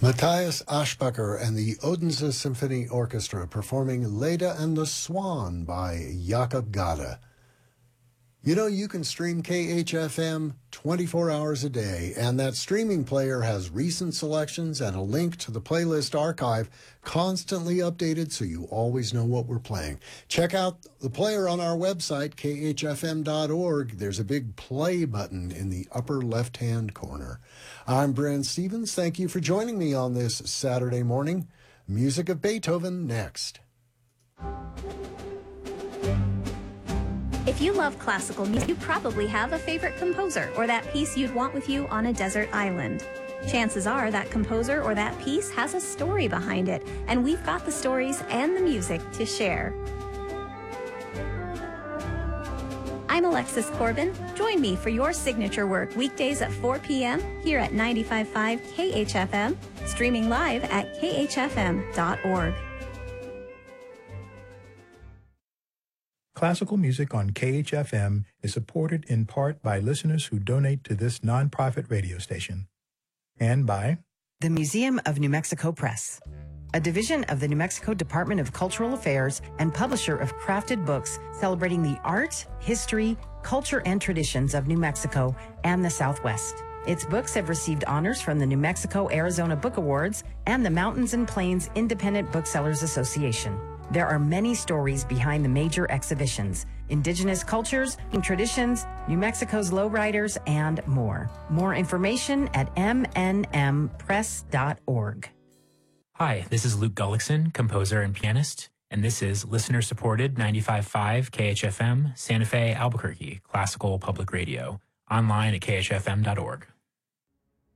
Matthias Aschbacher and the Odense Symphony Orchestra performing Leda and the Swan by Jakob Gade. You know, you can stream KHFM 24 hours a day, and that streaming player has recent selections and a link to the playlist archive constantly updated so you always know what we're playing. Check out the player on our website, khfm.org. There's a big play button in the upper left-hand corner. I'm Brent Stevens. Thank you for joining me on this Saturday morning. Music of Beethoven next. If you love classical music, you probably have a favorite composer or that piece you'd want with you on a desert island. Chances are that composer or that piece has a story behind it, and we've got the stories and the music to share. I'm Alexis Corbin. Join me for your signature work weekdays at 4 p.m. here at 95.5 KHFM, streaming live at khfm.org. Classical music on KHFM is supported in part by listeners who donate to this nonprofit radio station, and by the Museum of New Mexico Press, a division of the New Mexico Department of Cultural Affairs and publisher of crafted books celebrating the art, history, culture, and traditions of New Mexico and the Southwest. Its books have received honors from the New Mexico-Arizona Book Awards and the Mountains and Plains Independent Booksellers Association. There are many stories behind the major exhibitions, indigenous cultures and traditions, New Mexico's lowriders, and more. More information at mnmpress.org. Hi, this is Luke Gullickson, composer and pianist, and this is listener-supported 95.5 KHFM, Santa Fe, Albuquerque, classical public radio, online at khfm.org.